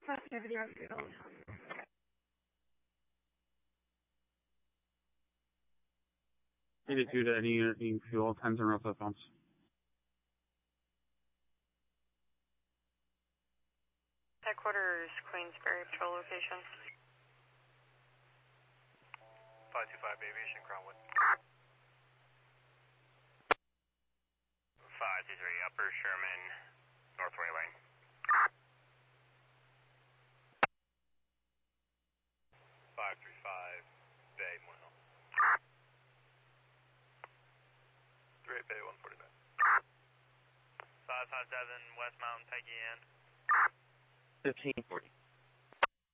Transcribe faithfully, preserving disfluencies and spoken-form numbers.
Positivity revealed. eighty-two to any unit being fuel, tens and rough phones. Headquarters, Queensbury Patrol location. five two five Aviation, Crownwood. five two three, Upper Sherman, Northway Lane. five three five, Bay, Moyle. three eight Bay, one forty-nine. five five seven, West Mountain, Peggy Ann. fifteen forty.